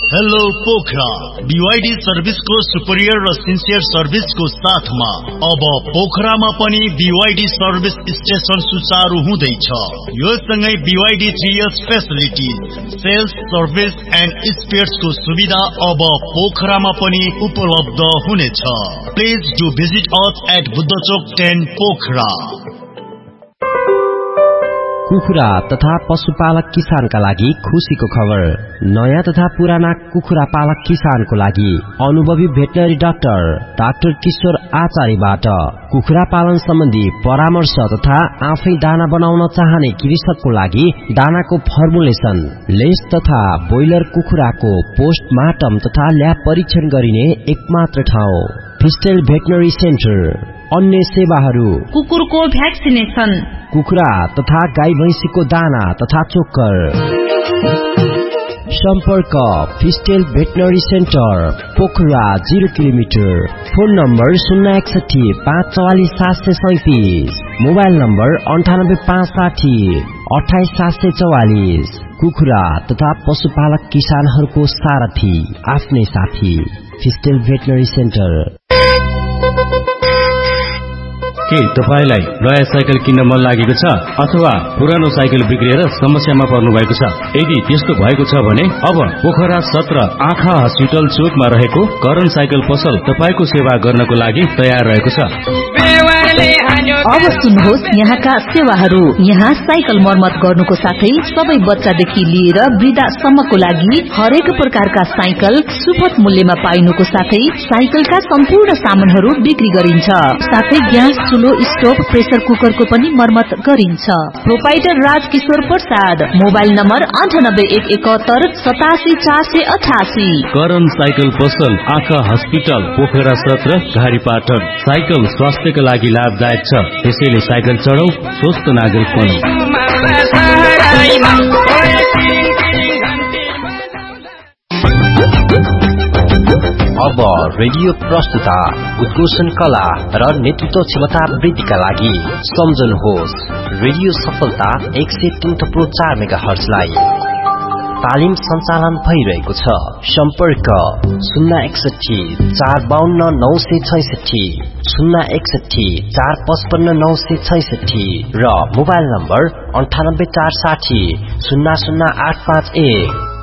Hello Pokhara BYD सर्भिसको superior र sincere सर्भिसको साथमा अब पोखरामा पनि BYD सर्भिस स्टेशन सुचारू हुँदैछ। यो सँगै BYD 3 years facility, sales, service and स्पेयर्सको सुविधा अब पोखरामा पनि उपलब्ध हुनेछ। Please do visit us at बुद्धचोक 10 Pokhara. कुखुरा तथा पशुपालक किसानका लागि खुशीको खबर। नयाँ तथा पुराना कुखुरा पालक किसानको लागि अनुभवी भेटनरी डाक्टर किशोर आचार्यबाट कुखुरा पालन सम्बन्धी परामर्श तथा आफै दाना बनाउन चाहने कृषकको लागि दानाको फर्मुलेसन, लेस तथा ब्रोइलर कुखुराको पोस्टमार्टम तथा ल्याब परीक्षण गरिने एकमात्र ठाउँ फिस्टेल भेटनरी सेन्टर। अन्य सेवाहरू कुकुरको भ्याक्सिनेसन, कुखुरा तथा गाई भैंसीको दाना तथा चोकर। सम्पर्क फिस्टेल veterinary centre, Pokhara 0 kilometre. Phone number 061 544 737, mobile number 98 560 28 744। कुखुरा तथा पशुपालक किसानहरूको सारथी, आफ्नै साथी, फिस्टेल भेटनरी सेन्टर। के तपाईलाई नयाँ साइकल किन्न मन लागेको छ अथवा पुरानो साइकल बिग्रिएर समस्यामा पर्नु भएको छ? यदि त्यस्तो भएको छ भने अब पोखरा 17 आँखा हस्पिटल चोकमा रहेको करण साइकल पसल तपाईको सेवा गर्नको लागि तयार रहेको छ। अब सुन्नुहोस् यहाँका सेवाहरू। यहाँ साइकल मर्मत गर्नुको साथै सबै बच्चादेखि लिएर वृद्धासम्मको लागि हरेक प्रकारका साइकल सुपथ मूल्यमा पाइनुको साथै साइकलका सम्पूर्ण सामानहरू बिक्री गरिन्छ। साथै ग्यास, चुलो, स्टोभ, प्रेसर कुकरको पनि मर्मत गरिन्छ। Proprietor Rajkishore Prasad, mobile number 98 87 488। Karan cycle पसल, आँखा हस्पिटल, पोखरा 17 घारीपाटन। साइकल स्वास्थ्यका लागि लाभदायक छ, त्यसैले साइकल चढाउ, स्वस्थ नागरिक बनौं। अब रेडियो प्रस्तुता उद्घोषण कला र नेतृत्व क्षमता वृद्धिका लागि सम्झनुहोस् रेडियो सफलता 103.4 मेगाहर्जलाई। तालिम सञ्चालन भइरहेको छ। सम्पर्क 061 452 966, 061 455 966 र मोबाइल नम्बर 98 460 00851।